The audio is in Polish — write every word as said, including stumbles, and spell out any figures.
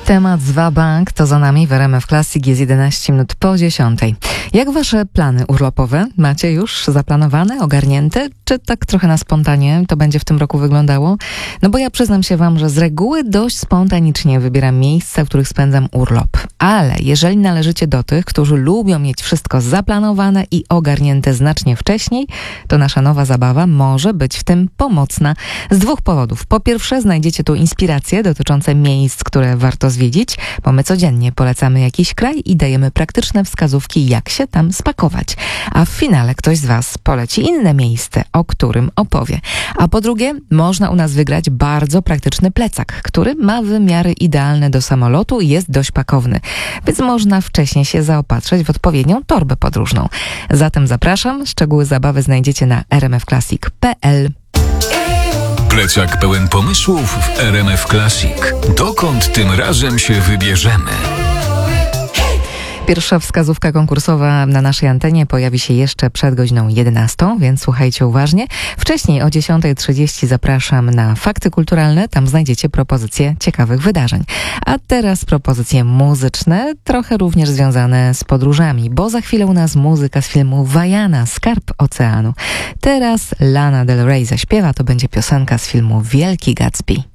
Temat z Wabank to za nami w R M F Classic, jest jedenaście minut po dziesiątej. Jak wasze plany urlopowe? Macie już zaplanowane, ogarnięte? Czy tak trochę na spontanie to będzie w tym roku wyglądało? No bo ja przyznam się wam, że z reguły dość spontanicznie wybieram miejsca, w których spędzam urlop. Ale jeżeli należycie do tych, którzy lubią mieć wszystko zaplanowane i ogarnięte znacznie wcześniej, to nasza nowa zabawa może być w tym pomocna z dwóch powodów. Po pierwsze, znajdziecie tu inspiracje dotyczące miejsc, które warto zwiedzić, bo my codziennie polecamy jakiś kraj i dajemy praktyczne wskazówki, jak się tam spakować. A w finale ktoś z was poleci inne miejsce, o którym opowie. A po drugie, można u nas wygrać bardzo praktyczny plecak, który ma wymiary idealne do samolotu i jest dość pakowny, więc można wcześniej się zaopatrzyć w odpowiednią torbę podróżną. Zatem zapraszam, szczegóły zabawy znajdziecie na r m f classic kropka p l. Plecak pełen pomysłów w R M F Classic. Dokąd tym razem się wybierzemy? Pierwsza wskazówka konkursowa na naszej antenie pojawi się jeszcze przed godziną jedenastą, więc słuchajcie uważnie. Wcześniej o dziesiąta trzydzieści zapraszam na Fakty Kulturalne, tam znajdziecie propozycje ciekawych wydarzeń. A teraz propozycje muzyczne, trochę również związane z podróżami, bo za chwilę u nas muzyka z filmu Vaiana, Skarb Oceanu. Teraz Lana Del Rey zaśpiewa, to będzie piosenka z filmu Wielki Gatsby.